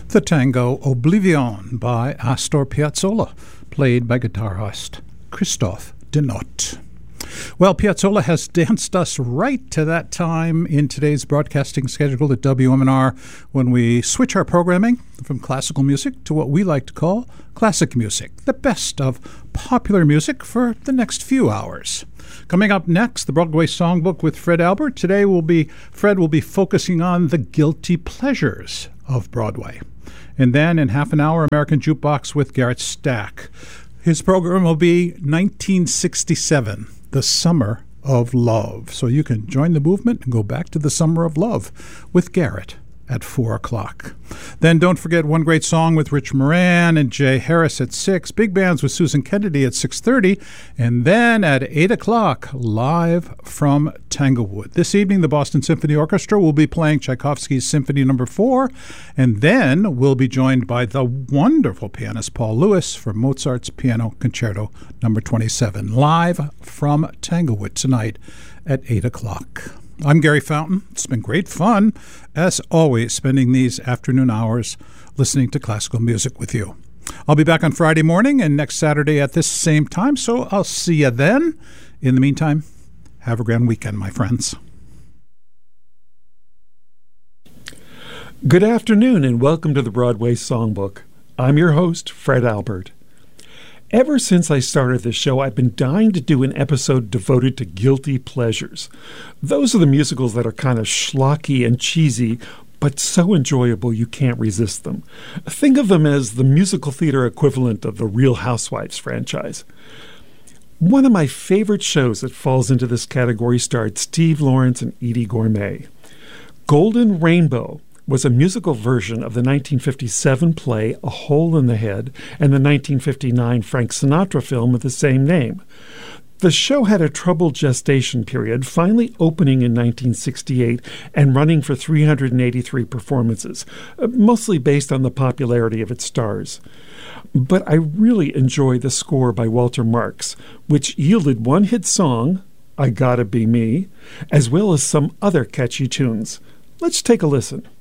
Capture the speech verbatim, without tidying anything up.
the tango Oblivion by Astor Piazzolla, played by guitarist Christophe Denot. Well, Piazzolla has danced us right to that time in today's broadcasting schedule at W M N R when we switch our programming from classical music to what we like to call classic music, the best of popular music for the next few hours. Coming up next, the Broadway Songbook with Fred Albert. Today will be Fred will be focusing on the guilty pleasures of Broadway. And then in half an hour, American Jukebox with Garrett Stack. His program will be nineteen sixty-seven, The Summer of Love. So you can join the movement and go back to the Summer of Love with Garrett at four o'clock. Then don't forget One Great Song with Rich Moran and Jay Harris at six. Big Bands with Susan Kennedy at six thirty. And then at eight o'clock, live from Tanglewood. This evening, the Boston Symphony Orchestra will be playing Tchaikovsky's Symphony Number four. And then we'll be joined by the wonderful pianist Paul Lewis for Mozart's Piano Concerto Number twenty-seven. Live from Tanglewood tonight at eight o'clock. I'm Gary Fountain. It's been great fun, as always, spending these afternoon hours listening to classical music with you. I'll be back on Friday morning and next Saturday at this same time, so I'll see you then. In the meantime, have a grand weekend, my friends. Good afternoon and welcome to the Broadway Songbook. I'm your host, Fred Albert. Ever since I started this show, I've been dying to do an episode devoted to guilty pleasures. Those are the musicals that are kind of schlocky and cheesy, but so enjoyable you can't resist them. Think of them as the musical theater equivalent of the Real Housewives franchise. One of my favorite shows that falls into this category starred Steve Lawrence and Eydie Gormé. Golden Rainbow was a musical version of the nineteen fifty-seven play A Hole in the Head and the nineteen fifty-nine Frank Sinatra film of the same name. The show had a troubled gestation period, finally opening in nineteen sixty-eight and running for three hundred eighty-three performances, mostly based on the popularity of its stars. But I really enjoy the score by Walter Marks, which yielded one hit song, I Gotta Be Me, as well as some other catchy tunes. Let's take a listen.